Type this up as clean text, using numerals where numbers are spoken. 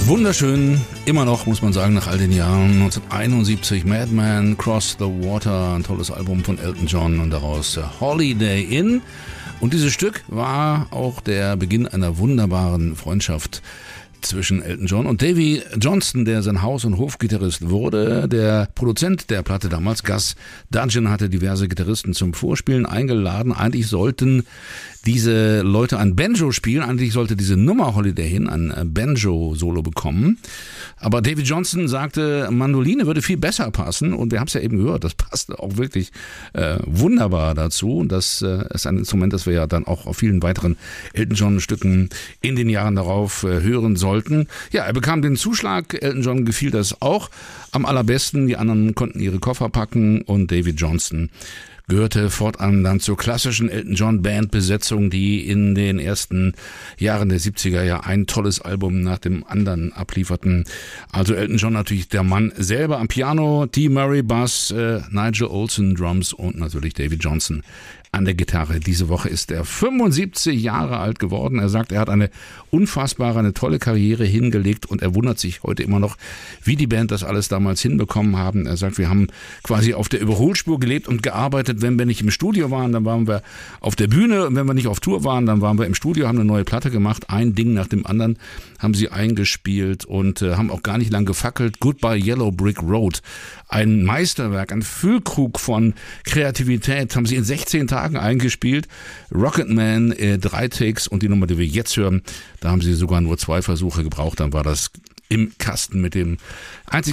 Wunderschön, immer noch, muss man sagen, nach all den Jahren. 1971, Madman, Cross the Water, ein tolles Album von Elton John und daraus Holiday Inn. Und dieses Stück war auch der Beginn einer wunderbaren Freundschaft zwischen Elton John und Davy Johnson, der sein Haus- und Hofgitarrist wurde. Der Produzent der Platte damals, Gus Dudgeon, hatte diverse Gitarristen zum Vorspielen eingeladen. Eigentlich sollten diese Leute ein Banjo spielen. Eigentlich sollte diese Nummer Holiday Inn ein Banjo-Solo bekommen. Aber Davy Johnson sagte, Mandoline würde viel besser passen. Und wir haben es ja eben gehört, das passte auch wirklich wunderbar dazu. Und das ist ein Instrument, das wir ja dann auch auf vielen weiteren Elton John-Stücken in den Jahren darauf hören sollten. Ja, er bekam den Zuschlag. Elton John gefiel das auch am allerbesten. Die anderen konnten ihre Koffer packen und Davy Johnson gehörte fortan dann zur klassischen Elton John Bandbesetzung, die in den ersten Jahren der 70er ja ein tolles Album nach dem anderen ablieferten. Also Elton John natürlich der Mann selber am Piano, Dee Murray Bass, Nigel Olsson Drums und natürlich Davy Johnson an der Gitarre. Diese Woche ist er 75 Jahre alt geworden. Er sagt, er hat eine tolle Karriere hingelegt und er wundert sich heute immer noch, wie die Band das alles damals hinbekommen haben. Er sagt, wir haben quasi auf der Überholspur gelebt und gearbeitet. Wenn wir nicht im Studio waren, dann waren wir auf der Bühne und wenn wir nicht auf Tour waren, dann waren wir im Studio, haben eine neue Platte gemacht. Ein Ding nach dem anderen haben sie eingespielt und haben auch gar nicht lang gefackelt. Goodbye Yellow Brick Road. Ein Meisterwerk, ein Füllkrug von Kreativität haben sie in 16 Tagen eingespielt. Rocketman, 3 Takes und die Nummer, die wir jetzt hören, da haben sie sogar nur 2 Versuche gebraucht, dann war das im Kasten mit dem einzig